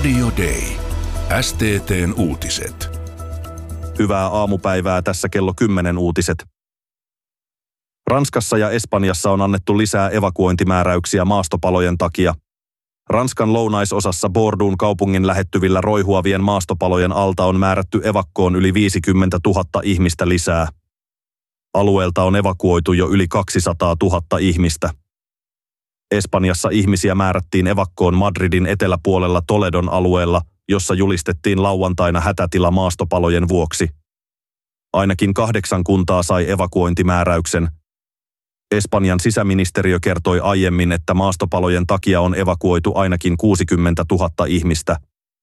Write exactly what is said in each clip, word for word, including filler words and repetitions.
Radio Day. S T T:n uutiset. Hyvää aamupäivää, tässä kello kymmenen uutiset. Ranskassa ja Espanjassa on annettu lisää evakuointimääräyksiä maastopalojen takia. Ranskan lounaisosassa Bordeaux'n kaupungin lähettyvillä roihuavien maastopalojen alta on määrätty evakkoon yli viisikymmentätuhatta ihmistä lisää. Alueelta on evakuoitu jo yli kaksisataatuhatta ihmistä. Espanjassa ihmisiä määrättiin evakkoon Madridin eteläpuolella Toledon alueella, jossa julistettiin lauantaina hätätila maastopalojen vuoksi. Ainakin kahdeksan kuntaa sai evakuointimääräyksen. Espanjan sisäministeriö kertoi aiemmin, että maastopalojen takia on evakuoitu ainakin kuusikymmentätuhatta ihmistä.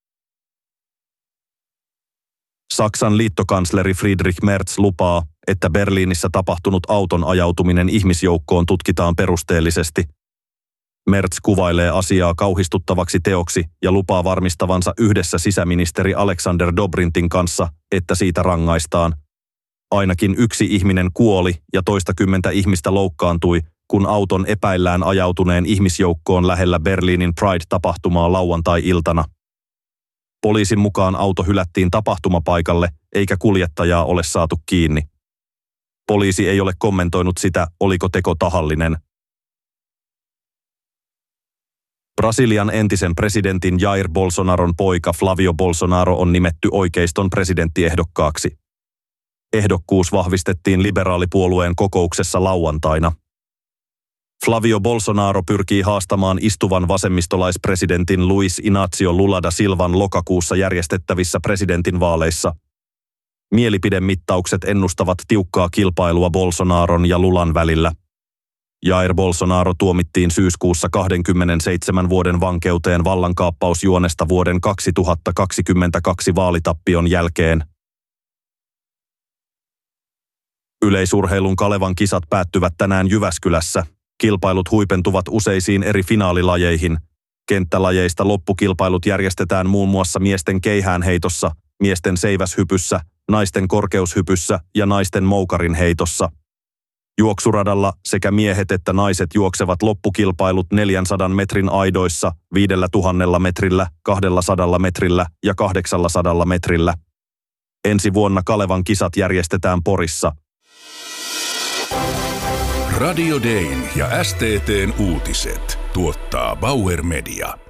Saksan liittokansleri Friedrich Merz lupaa, että Berliinissä tapahtunut auton ajautuminen ihmisjoukkoon tutkitaan perusteellisesti. Merz kuvailee asiaa kauhistuttavaksi teoksi ja lupaa varmistavansa yhdessä sisäministeri Alexander Dobrintin kanssa, että siitä rangaistaan. Ainakin yksi ihminen kuoli ja toistakymmentä ihmistä loukkaantui, kun auton epäillään ajautuneen ihmisjoukkoon lähellä Berliinin Pride-tapahtumaa lauantai-iltana. Poliisin mukaan auto hylättiin tapahtumapaikalle, eikä kuljettajaa ole saatu kiinni. Poliisi ei ole kommentoinut sitä, oliko teko tahallinen. Brasilian entisen presidentin Jair Bolsonaron poika Flavio Bolsonaro on nimetty oikeiston presidenttiehdokkaaksi. Ehdokkuus vahvistettiin liberaalipuolueen kokouksessa lauantaina. Flavio Bolsonaro pyrkii haastamaan istuvan vasemmistolaispresidentin Luis Inácio Lula da Silvan lokakuussa järjestettävissä presidentinvaaleissa. Mielipidemittaukset ennustavat tiukkaa kilpailua Bolsonaron ja Lulan välillä. Jair Bolsonaro tuomittiin syyskuussa kaksikymmentäseitsemän vuoden vankeuteen vallankaappausjuonesta vuoden kaksituhattakaksikymmentäkaksi vaalitappion jälkeen. Yleisurheilun Kalevan kisat päättyvät tänään Jyväskylässä. Kilpailut huipentuvat useisiin eri finaalilajeihin. Kenttälajeista loppukilpailut järjestetään muun muassa miesten keihäänheitossa, miesten seiväshypyssä, naisten korkeushypyssä ja naisten moukarinheitossa. Juoksuradalla sekä miehet että naiset juoksevat loppukilpailut neljänsadan metrin aidoissa, viidellä tuhannella metrillä, kahdellasadalla metrillä ja kahdeksallasadalla metrillä. Ensi vuonna Kalevan kisat järjestetään Porissa. Radio Dayn ja S T T:n uutiset tuottaa Bauer Media.